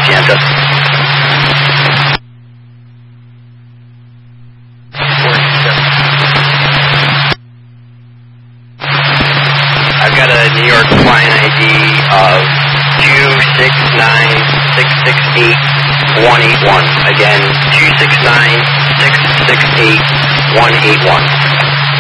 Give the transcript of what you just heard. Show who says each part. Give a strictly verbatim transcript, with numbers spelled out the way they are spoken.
Speaker 1: Sienta. I've got a New York flying I D of two six nine six six eight one eight one. Again, two six nine six six eight one eight one.